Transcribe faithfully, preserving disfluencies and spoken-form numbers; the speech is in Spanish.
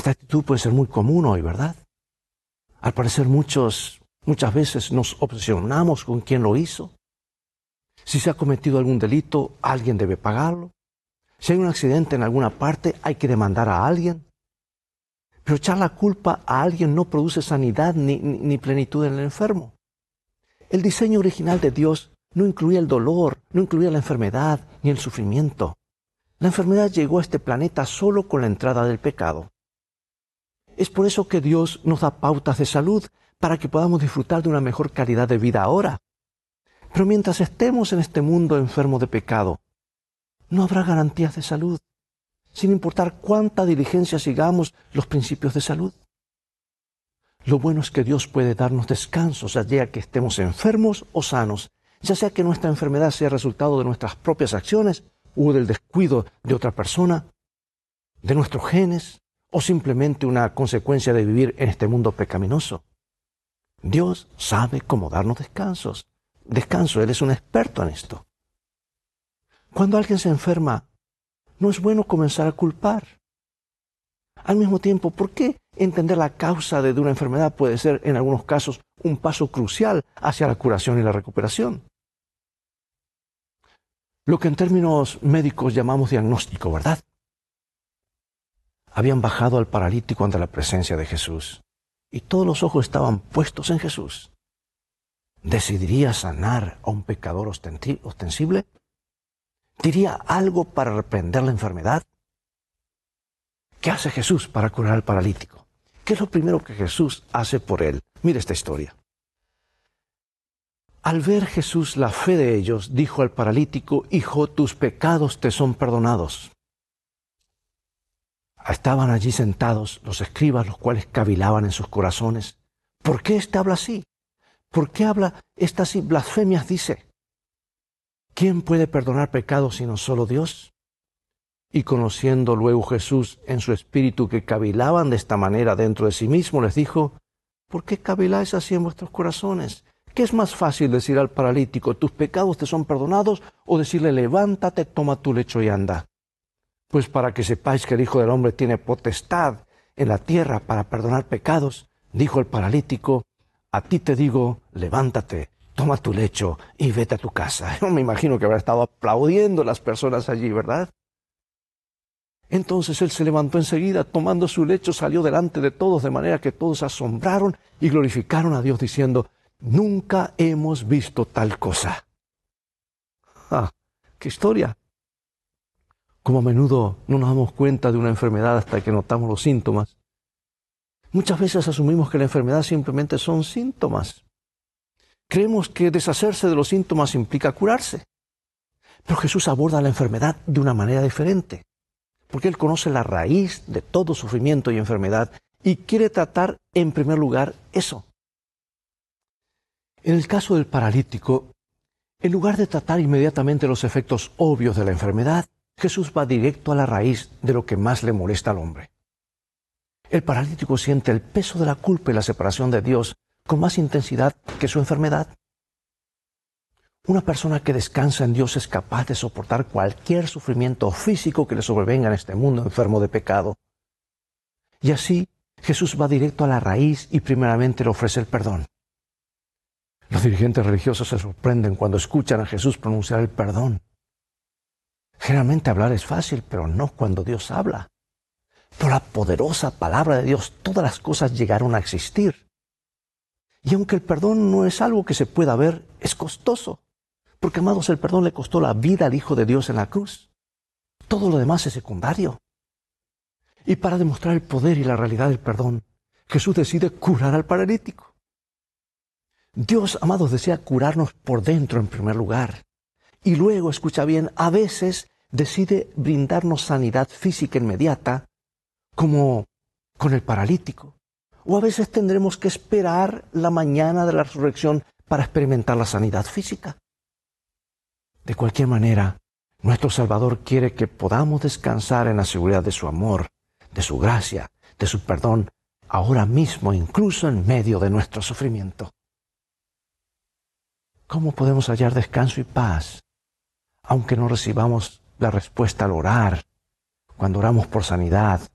Esta actitud puede ser muy común hoy, ¿verdad? Al parecer muchos, muchas veces nos obsesionamos con quién lo hizo. Si se ha cometido algún delito, alguien debe pagarlo. Si hay un accidente en alguna parte, hay que demandar a alguien. Pero echar la culpa a alguien no produce sanidad ni, ni, ni plenitud en el enfermo. El diseño original de Dios no incluía el dolor, no incluía la enfermedad ni el sufrimiento. La enfermedad llegó a este planeta solo con la entrada del pecado. Es por eso que Dios nos da pautas de salud para que podamos disfrutar de una mejor calidad de vida ahora. Pero mientras estemos en este mundo enfermo de pecado, no habrá garantías de salud, sin importar cuánta diligencia sigamos los principios de salud. Lo bueno es que Dios puede darnos descansos, ya sea que estemos enfermos o sanos, ya sea que nuestra enfermedad sea resultado de nuestras propias acciones o del descuido de otra persona, de nuestros genes, o simplemente una consecuencia de vivir en este mundo pecaminoso. Dios sabe cómo darnos descansos. Descanso, Él es un experto en esto. Cuando alguien se enferma, no es bueno comenzar a culpar. Al mismo tiempo, ¿por qué entender la causa de una enfermedad puede ser, en algunos casos, un paso crucial hacia la curación y la recuperación? Lo que en términos médicos llamamos diagnóstico, ¿verdad? Habían bajado al paralítico ante la presencia de Jesús, y todos los ojos estaban puestos en Jesús. ¿Decidiría sanar a un pecador ostensible? ¿Diría algo para reprender la enfermedad? ¿Qué hace Jesús para curar al paralítico? ¿Qué es lo primero que Jesús hace por él? Mire esta historia. Al ver Jesús la fe de ellos, dijo al paralítico: Hijo, tus pecados te son perdonados. Estaban allí sentados los escribas, los cuales cavilaban en sus corazones. ¿Por qué éste habla así? ¿Por qué habla estas blasfemias? Dice. ¿Quién puede perdonar pecados sino solo Dios? Y conociendo luego Jesús en su espíritu que cavilaban de esta manera dentro de sí mismo, les dijo: ¿por qué caviláis así en vuestros corazones? ¿Qué es más fácil decir al paralítico: tus pecados te son perdonados, o decirle: levántate, toma tu lecho y anda? Pues para que sepáis que el Hijo del Hombre tiene potestad en la tierra para perdonar pecados, dijo el paralítico: a ti te digo, levántate, toma tu lecho y vete a tu casa. Yo me imagino que habrá estado aplaudiendo las personas allí, ¿verdad? Entonces él se levantó enseguida, tomando su lecho, salió delante de todos, de manera que todos se asombraron y glorificaron a Dios, diciendo: nunca hemos visto tal cosa. ¡Ah! ¡Qué historia! Como a menudo no nos damos cuenta de una enfermedad hasta que notamos los síntomas. Muchas veces asumimos que la enfermedad simplemente son síntomas. Creemos que deshacerse de los síntomas implica curarse. Pero Jesús aborda la enfermedad de una manera diferente, porque Él conoce la raíz de todo sufrimiento y enfermedad y quiere tratar en primer lugar eso. En el caso del paralítico, en lugar de tratar inmediatamente los efectos obvios de la enfermedad, Jesús va directo a la raíz de lo que más le molesta al hombre. El paralítico siente el peso de la culpa y la separación de Dios con más intensidad que su enfermedad. Una persona que descansa en Dios es capaz de soportar cualquier sufrimiento físico que le sobrevenga en este mundo enfermo de pecado. Y así, Jesús va directo a la raíz y primeramente le ofrece el perdón. Los dirigentes religiosos se sorprenden cuando escuchan a Jesús pronunciar el perdón. Generalmente hablar es fácil, pero no cuando Dios habla. Por la poderosa palabra de Dios, todas las cosas llegaron a existir. Y aunque el perdón no es algo que se pueda ver, es costoso. Porque, amados, el perdón le costó la vida al Hijo de Dios en la cruz. Todo lo demás es secundario. Y para demostrar el poder y la realidad del perdón, Jesús decide curar al paralítico. Dios, amados, desea curarnos por dentro en primer lugar. Y luego, escucha bien, a veces decide brindarnos sanidad física inmediata, como con el paralítico. O a veces tendremos que esperar la mañana de la resurrección para experimentar la sanidad física. De cualquier manera, nuestro Salvador quiere que podamos descansar en la seguridad de su amor, de su gracia, de su perdón, ahora mismo, incluso en medio de nuestro sufrimiento. ¿Cómo podemos hallar descanso y paz, aunque no recibamos la respuesta al orar, cuando oramos por sanidad